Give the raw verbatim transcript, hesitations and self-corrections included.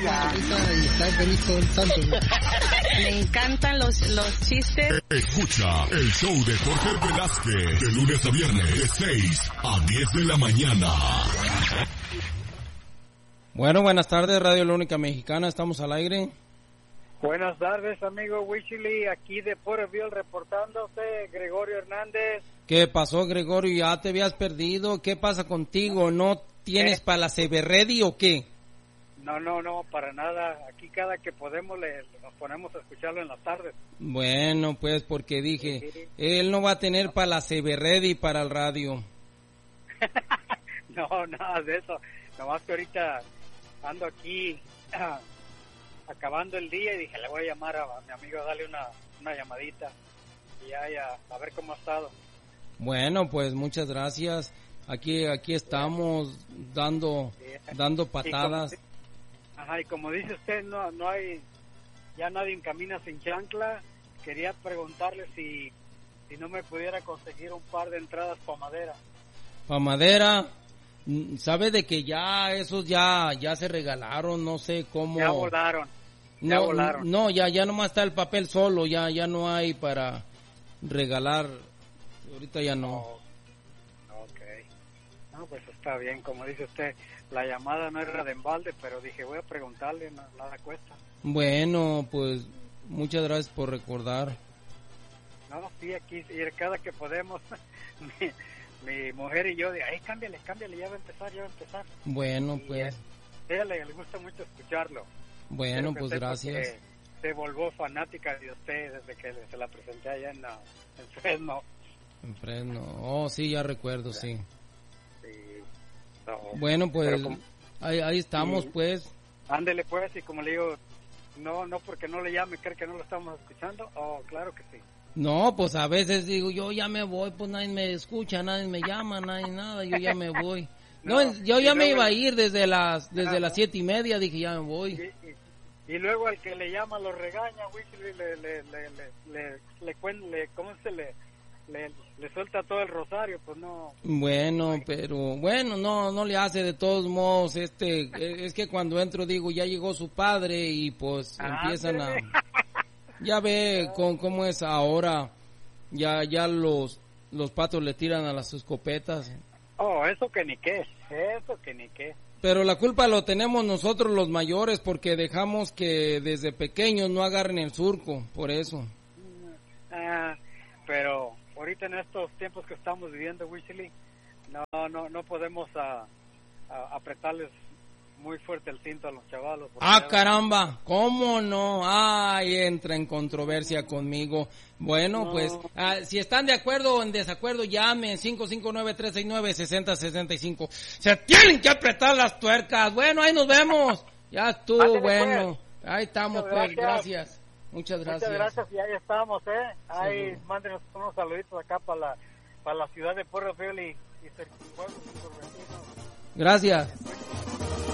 la risa y está feliz todo el santo. Me encantan los, los chistes. Escucha el show de Jorge Velázquez de lunes a viernes de seis a diez de la mañana. Bueno, buenas tardes, Radio La Única Mexicana, estamos al aire. Buenas tardes, amigo Wichily, aquí de Porterville reportándose, Gregorio Hernández. ¿Qué pasó, Gregorio? ¿Ya te habías perdido? ¿Qué pasa contigo? ¿No tienes ¿Eh? para la Severready o qué? No, no, no, para nada. Aquí cada que podemos le, nos ponemos a escucharlo en las tardes. Bueno, pues porque dije, Sí. él no va a tener para la Severready para el radio. No, nada de eso. Nomás que ahorita ando aquí ah, acabando el día y dije, le voy a llamar a, a mi amigo a darle una, una llamadita y ya, ya, a ver cómo ha estado. Bueno, pues muchas gracias. Aquí aquí estamos dando Sí. dando patadas. Y como, ajá, y como dice usted, no no hay, ya nadie camina sin chancla. Quería preguntarle si, si no me pudiera conseguir un par de entradas para Madera. Pa' Madera, mm, sabe de que ya esos ya ya se regalaron, no sé cómo. Ya volaron. Ya No, volaron. no, ya ya nomás está el papel solo, ya ya no hay para regalar. Ahorita ya no. Oh, ok. No, pues está bien, como dice usted, la llamada no era de embalde, pero dije, voy a preguntarle, no, nada cuesta. Bueno, pues muchas gracias por recordar. No, sí, aquí, y cada que podemos, mi, mi mujer y yo, de, ay, cámbiale, cámbiale, ya va a empezar, ya va a empezar. Bueno, Y pues, a ella le, le gusta mucho escucharlo. bueno, Quiero que pues sepa gracias. que se volvió fanática de usted desde que se la presenté allá en, la, en Fresno. En Fresno. Oh, sí, ya recuerdo, sí. Sí. No, Bueno, pues pero como- ahí, ahí estamos, Sí. pues. ándele pues, y como le digo, no no porque no le llame, cree que no lo estamos escuchando. Oh, claro que sí. No, pues a veces digo, yo ya me voy, pues nadie me escucha, nadie me llama, nadie nada, yo ya me voy. No, No, yo ya y me luego- iba a ir desde las desde Ajá. las siete y media, dije, ya me voy. Y, y, y luego al que le llama lo regaña, Wichily, le le le le le, le, cuen- le ¿cómo se le, le le suelta todo el rosario? Pues no. Bueno, pero bueno, no no le hace de todos modos, este eh, es que cuando entro digo, ya llegó su padre y pues empiezan a Ándele. ya ve con cómo es ahora, ya ya los los patos le tiran a las escopetas. Oh, eso que ni qué, eso que ni qué. Pero la culpa lo tenemos nosotros los mayores porque dejamos que desde pequeños no agarren el surco, por eso. Ah, pero ahorita en estos tiempos que estamos viviendo, Wichily, no no no podemos a, a- apretarles muy fuerte el cinto a los chavalos. porque Ah, ya- caramba, ¿cómo no? Ay, entra en controversia conmigo. Bueno, No. pues, ah, si están de acuerdo o en desacuerdo, llamen cinco cinco nueve, tres seis nueve, seis cero seis cinco. Se tienen que apretar las tuercas. Bueno, ahí nos vemos. Ya estuvo, Ándale, bueno. Ahí estamos, Muchas pues, gracias. gracias. Muchas gracias. Muchas gracias y ahí estamos, ¿eh? Ahí Seguro. mándenos unos saluditos acá para la, para la ciudad de Porterville y, y cer- pueblos y sus vecinos. Gracias.